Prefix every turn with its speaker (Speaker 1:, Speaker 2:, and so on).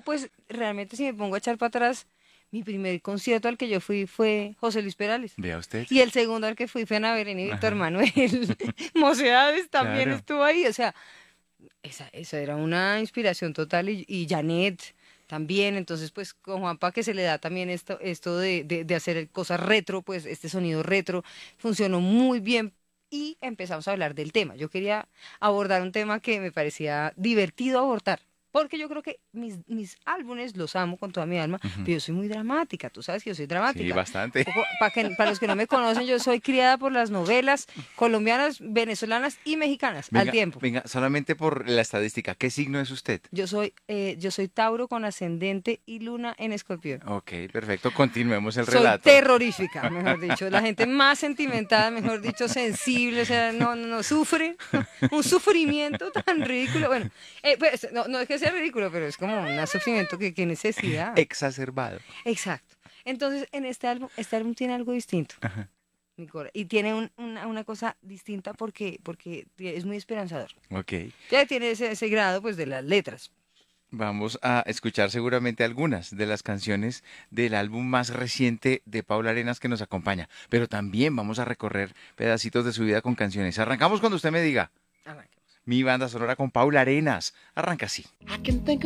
Speaker 1: pues realmente si me pongo a echar para atrás, mi primer concierto al que yo fui fue José Luis Perales.
Speaker 2: Vea usted.
Speaker 1: Y el segundo al que fui fue Ana Belén y Víctor
Speaker 2: Ajá,
Speaker 1: Manuel. Mocedades también
Speaker 2: claro.
Speaker 1: estuvo ahí. O sea, esa era una inspiración total. Y Janet también. Entonces, pues con Juanpa que se le da también esto de hacer cosas retro, pues este sonido retro funcionó muy bien. Y empezamos a hablar del tema. Yo quería abordar un tema que me parecía divertido abordar. Porque yo creo que mis álbumes los amo con toda mi alma,
Speaker 2: Ujú.
Speaker 1: pero yo soy muy dramática, tú sabes que yo soy
Speaker 2: Sí,
Speaker 1: dramática.
Speaker 2: bastante.
Speaker 1: Para los que no me conocen, yo soy criada por las novelas colombianas, venezolanas y mexicanas al
Speaker 2: Venga,
Speaker 1: tiempo.
Speaker 2: venga, solamente por la estadística, ¿qué signo es usted?
Speaker 1: Yo soy Tauro con ascendente y luna en Escorpión.
Speaker 2: Ok, perfecto, continuemos el
Speaker 1: Soy
Speaker 2: relato.
Speaker 1: terrorífica, mejor dicho. La gente más sentimental, mejor dicho, sensible, o sea, no, no, no, sufre. Un sufrimiento tan ridículo. Bueno, pues, no es que sea ridículo, pero es como un sufrimiento que necesidad.
Speaker 2: Exacerbado.
Speaker 1: Exacto. Entonces, en este álbum tiene algo distinto.
Speaker 2: Ajá.
Speaker 1: Y tiene una cosa distinta porque es muy esperanzador.
Speaker 2: Ok,
Speaker 1: Ya tiene ese grado pues de las letras.
Speaker 2: vamos a escuchar seguramente algunas de las canciones del álbum más reciente de Paula Arenas que nos acompaña, pero también vamos a recorrer pedacitos de su vida con canciones. Arrancamos cuando usted me diga.
Speaker 1: Arranquemos.
Speaker 2: Mi banda sonora con Paula Arenas. Arranca así.
Speaker 3: I can think